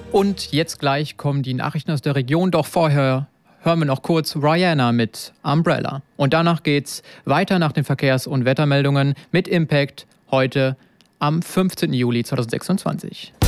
Und jetzt gleich kommen die Nachrichten aus der Region, doch vorher hören wir noch kurz Rihanna mit Umbrella. Und danach geht's weiter nach den Verkehrs- und Wettermeldungen mit Impact heute am 15. Juli 2026.